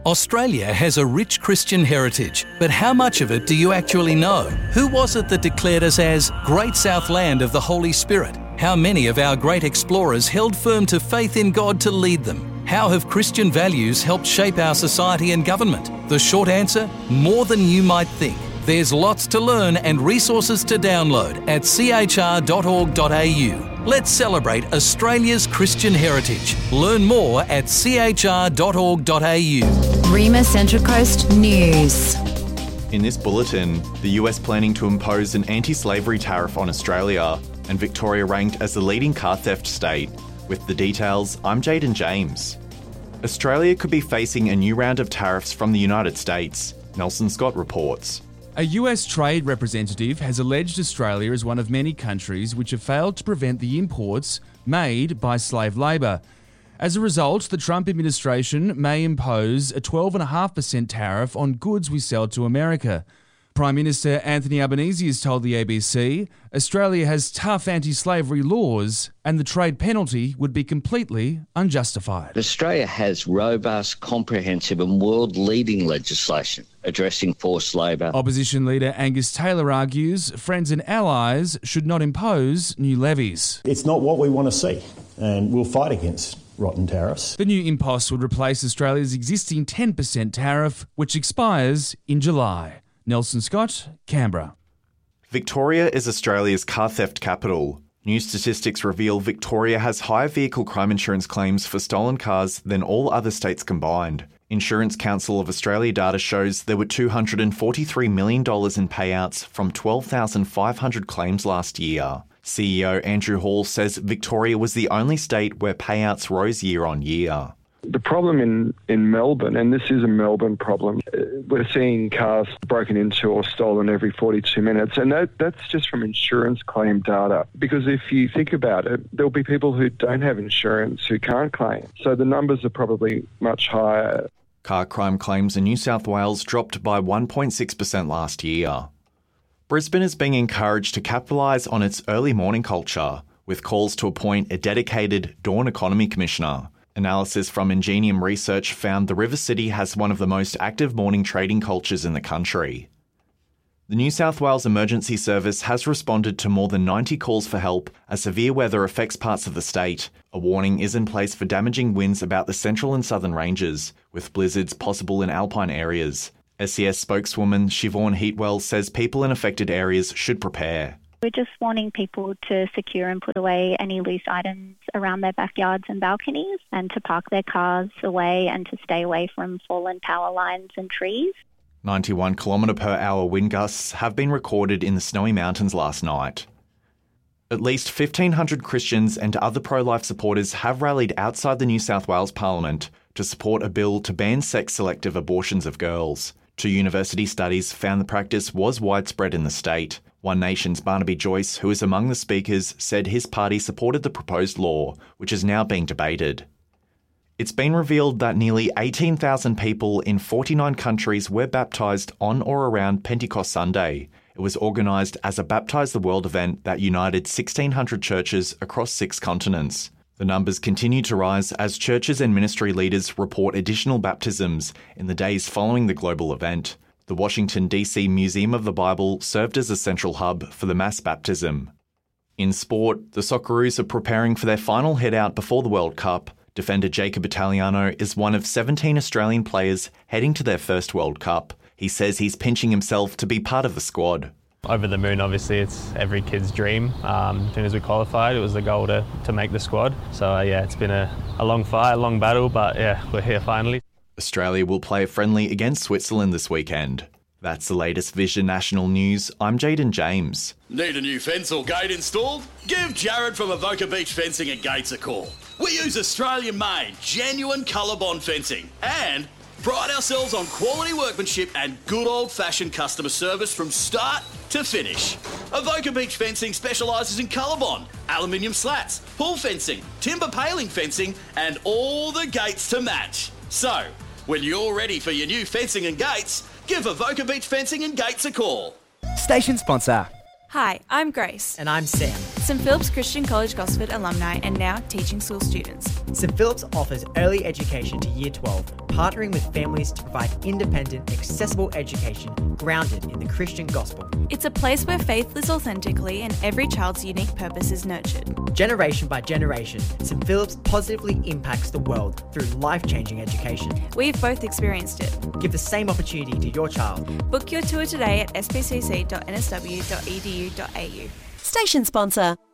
Australia has a rich Christian heritage, but how much of it do you actually know? Who was it that declared us as Great South Land of the Holy Spirit? How many of our great explorers held firm to faith in God to lead them? How have Christian values helped shape our society and government? The short answer? More than you might think. There's lots to learn and resources to download at chr.org.au. Let's celebrate Australia's Christian heritage. Learn more at chr.org.au. Rima Central Coast News. In this bulletin, the US planning to impose an anti-slavery tariff on Australia, and Victoria ranked as the leading car theft state. With the details, I'm Jaden James. Australia could be facing a new round of tariffs from the United States. Nelson Scott reports. A US trade representative has alleged Australia is one of many countries which have failed to prevent the imports made by slave labour. As a result, the Trump administration may impose a 12.5% tariff on goods we sell to America. Prime Minister Anthony Albanese has told the ABC Australia has tough anti-slavery laws and the trade penalty would be completely unjustified. Australia has robust, comprehensive and world-leading legislation addressing forced labour. Opposition leader Angus Taylor argues friends and allies should not impose new levies. It's not what we want to see, and we'll fight against rotten tariffs. The new impost would replace Australia's existing 10% tariff, which expires in July. Nelson Scott, Canberra. Victoria is Australia's car theft capital. New statistics reveal Victoria has higher vehicle crime insurance claims for stolen cars than all other states combined. Insurance Council of Australia data shows there were $243 million in payouts from 12,500 claims last year. CEO Andrew Hall says Victoria was the only state where payouts rose year on year. The problem in Melbourne, and this is a Melbourne problem, we're seeing cars broken into or stolen every 42 minutes, and that's just from insurance claim data. Because if you think about it, there'll be people who don't have insurance who can't claim. So the numbers are probably much higher. Car crime claims in New South Wales dropped by 1.6% last year. Brisbane is being encouraged to capitalise on its early morning culture, with calls to appoint a dedicated Dawn Economy Commissioner. Analysis from Ingenium Research found the River City has one of the most active morning trading cultures in the country. The New South Wales Emergency Service has responded to more than 90 calls for help as severe weather affects parts of the state. A warning is in place for damaging winds about the central and southern ranges, with blizzards possible in alpine areas. SES spokeswoman Siobhan Heatwell says people in affected areas should prepare. We're just wanting people to secure and put away any loose items around their backyards and balconies, and to park their cars away and to stay away from fallen power lines and trees. 91 km/h wind gusts have been recorded in the Snowy Mountains last night. At least 1,500 Christians and other pro-life supporters have rallied outside the New South Wales Parliament to support a bill to ban sex-selective abortions of girls. 2 university studies found the practice was widespread in the state. One Nation's Barnaby Joyce, who is among the speakers, said his party supported the proposed law, which is now being debated. It's been revealed that nearly 18,000 people in 49 countries were baptised on or around Pentecost Sunday. It was organised as a Baptise the World event that united 1,600 churches across 6 continents. The numbers continue to rise as churches and ministry leaders report additional baptisms in the days following the global event. The Washington, D.C. Museum of the Bible served as a central hub for the mass baptism. In sport, the Socceroos are preparing for their final head-out before the World Cup. Defender Jacob Italiano is one of 17 Australian players heading to their first World Cup. He says he's pinching himself to be part of the squad. Over the moon, obviously, it's every kid's dream. As soon as we qualified, it was the goal to make the squad. So, it's been a long fight, a long battle, but, we're here finally. Australia will play a friendly against Switzerland this weekend. That's the latest Vision National News. I'm Jaden James. Need a new fence or gate installed? Give Jared from Avoca Beach Fencing and Gates a call. We use Australian-made, genuine ColourBond fencing and pride ourselves on quality workmanship and good old-fashioned customer service from start to finish. Avoca Beach Fencing specialises in ColourBond, aluminium slats, pool fencing, timber paling fencing and all the gates to match. So, when you're ready for your new fencing and gates, give Avoca Beach Fencing and Gates a call. Station sponsor. Hi, I'm Grace. And I'm Sam. St Philip's Christian College Gosford alumni and now teaching school students. St Philip's offers early education to Year 12, partnering with families to provide independent, accessible education grounded in the Christian gospel. It's a place where faith lives authentically and every child's unique purpose is nurtured. Generation by generation, St Philip's positively impacts the world through life-changing education. We've both experienced it. Give the same opportunity to your child. Book your tour today at spcc.nsw.edu.au. Station sponsor,